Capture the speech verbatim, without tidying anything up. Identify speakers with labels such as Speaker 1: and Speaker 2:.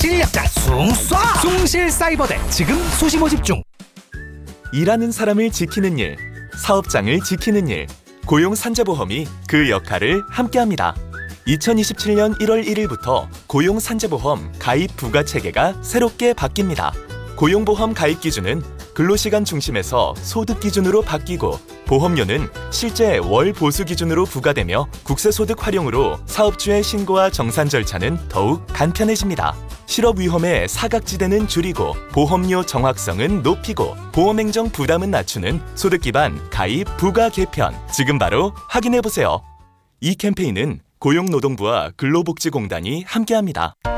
Speaker 1: 실력자 숭쏴 숭실사이버대 지금 수시 모집 중.
Speaker 2: 일하는 사람을 지키는 일, 사업장을 지키는 일, 고용산재보험이 그 역할을 함께합니다. 이천이십칠 년 일월 일일부터 고용산재보험 가입 부과 체계가 새롭게 바뀝니다. 고용보험 가입 기준은 근로시간 중심에서 소득 기준으로 바뀌고 보험료는 실제 월 보수 기준으로 부과되며 국세소득 활용으로 사업주의 신고와 정산 절차는 더욱 간편해집니다. 실업 위험의 사각지대는 줄이고 보험료 정확성은 높이고 보험행정 부담은 낮추는 소득 기반 가입 부과 개편, 지금 바로 확인해보세요. 이 캠페인은 고용노동부와 근로복지공단이 함께합니다.